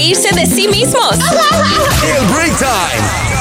reírse de sí mismos. El Break Time.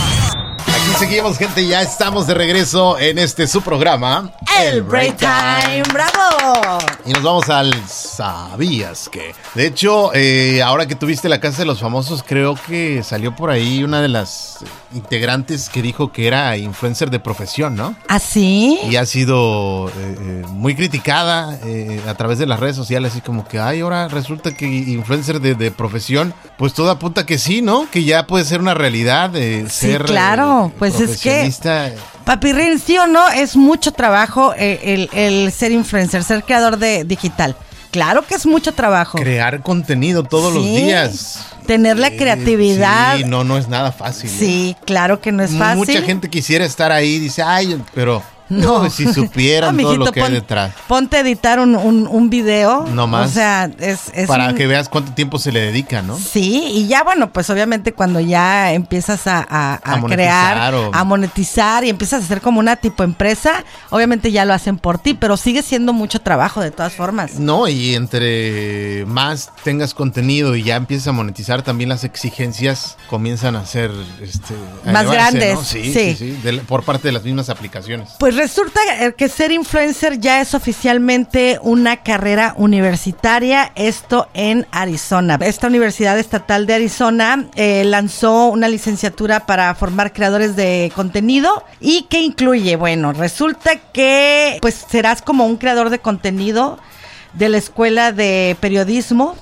Aquí seguimos, gente, ya estamos de regreso en su programa, El Break Time. ¡Bravo! Y nos vamos al ¿Sabías qué? De hecho, ahora que tuviste la Casa de los Famosos, creo que salió por ahí una de las integrantes que dijo que era influencer de profesión, ¿no? ¿Ah, sí? Y ha sido muy criticada a través de las redes sociales, así como que, ay, ahora resulta que influencer de profesión, pues todo apunta que sí, ¿no? Que ya puede ser una realidad ser claro, pues es que, Papirrín, sí o no, es mucho trabajo el ser influencer, ser creador de digital. Claro que es mucho trabajo. Crear contenido todos los días. Tener la creatividad. Sí, no es nada fácil. Sí, claro que no es fácil. Mucha gente quisiera estar ahí, dice, ay, pero no, si supieran todo lo que hay detrás. Ponte a editar un video. No más. O sea, es para que veas cuánto tiempo se le dedica, ¿no? Sí, y ya bueno, pues obviamente cuando ya empiezas a crear, a monetizar y empiezas a hacer como una tipo empresa, obviamente ya lo hacen por ti, pero sigue siendo mucho trabajo de todas formas. No, y entre más tengas contenido y ya empiezas a monetizar, también las exigencias comienzan a ser más grandes, ¿no? Sí, por parte de las mismas aplicaciones. Pues resulta que ser influencer ya es oficialmente una carrera universitaria, esto en Arizona. Esta Universidad Estatal de Arizona lanzó una licenciatura para formar creadores de contenido. ¿Y qué incluye? Bueno, resulta que pues serás como un creador de contenido de la Escuela de Periodismo.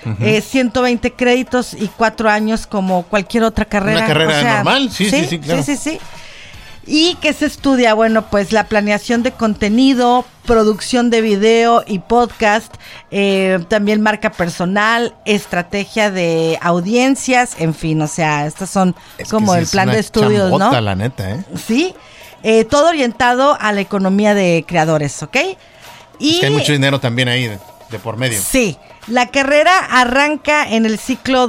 120 créditos y 4 años como cualquier otra carrera. Una carrera normal, sí, claro. Sí. ¿Y qué se estudia? Bueno, pues la planeación de contenido, producción de video y podcast, también marca personal, estrategia de audiencias, en fin, o sea, estos son como el plan de estudios, chambota, ¿no? La neta, Sí, todo orientado a la economía de creadores, ¿ok? Y es que hay mucho dinero también ahí de por medio. Sí, la carrera arranca en el ciclo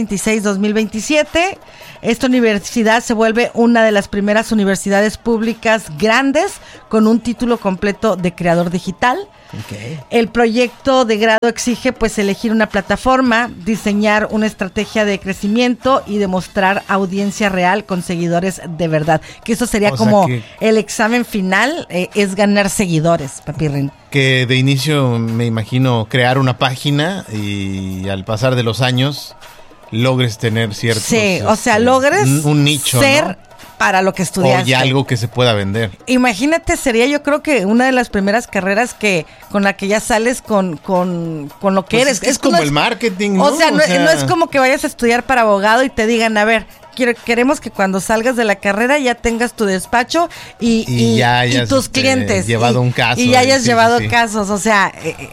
2026-2027. Esta universidad se vuelve una de las primeras universidades públicas grandes con un título completo de creador digital. Okay. El proyecto de grado exige pues elegir una plataforma, diseñar una estrategia de crecimiento y demostrar audiencia real con seguidores de verdad. Que eso sería como el examen final, es ganar seguidores, Papirrín. Que de inicio me imagino crear una página y al pasar de los años logres tener ciertos... Sí, o sea, logres un nicho, ser... ¿no? Para lo que estudiaste. O ya algo que se pueda vender. Imagínate, sería yo creo que una de las primeras carreras con la que ya sales con lo que eres. Es como el marketing, ¿no? O sea, no es como que vayas a estudiar para abogado y te digan, a ver, queremos que cuando salgas de la carrera ya tengas tu despacho y ya hayas tus clientes. Llevado un caso. Y ya hayas llevado casos. O sea,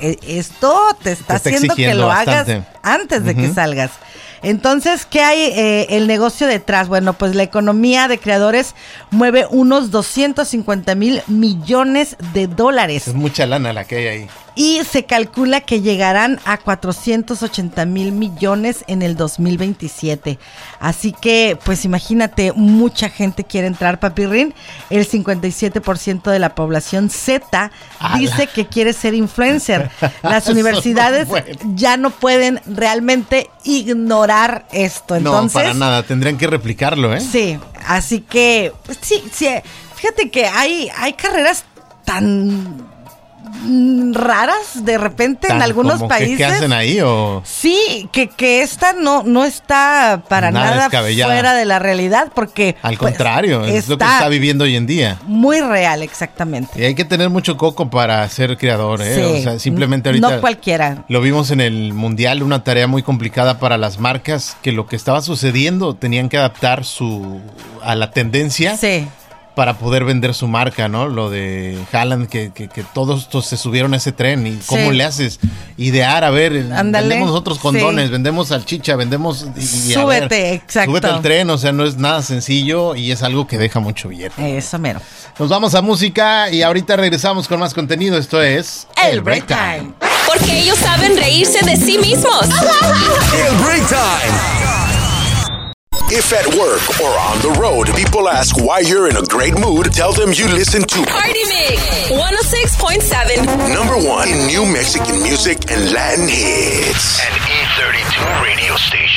esto te está haciendo que lo hagas antes de que salgas. Entonces, ¿qué hay el negocio detrás? Bueno, pues la economía de creadores mueve unos 250,000 millones de dólares. Es mucha lana la que hay ahí. Y se calcula que llegarán a 480,000 millones en el 2027. Así que, pues imagínate, mucha gente quiere entrar, Papirrín. El 57% de la población Z dice que quiere ser influencer. Las universidades ya no pueden realmente ignorar esto. Entonces, no, para nada. Tendrían que replicarlo, ¿eh? Sí, así que, sí. Fíjate que hay carreras tan raras de repente en algunos países. ¿Qué hacen ahí? ¿O? Sí, que esta no está para nada fuera de la realidad, porque al contrario, es lo que está viviendo hoy en día. Muy real, exactamente. Y hay que tener mucho coco para ser creador, ¿eh? Sí, o sea, simplemente ahorita no cualquiera. Lo vimos en el Mundial, una tarea muy complicada para las marcas, que lo que estaba sucediendo tenían que adaptar a la tendencia. Sí. Para poder vender su marca, ¿no? Lo de Haaland, que todos se subieron a ese tren. ¿Y cómo le haces? Idear, a ver, vendemos nosotros condones, vendemos salchicha, vendemos... Súbete, exacto. Súbete al tren, o sea, no es nada sencillo y es algo que deja mucho billete. Eso mero. Nos vamos a música y ahorita regresamos con más contenido. Esto es... El Break Time. Porque ellos saben reírse de sí mismos. El Break Time. If at work or on the road, people ask why you're in a great mood, tell them you listen to Party Mix 106.7. Number 1 in new Mexican music and Latin hits. An E32 radio station.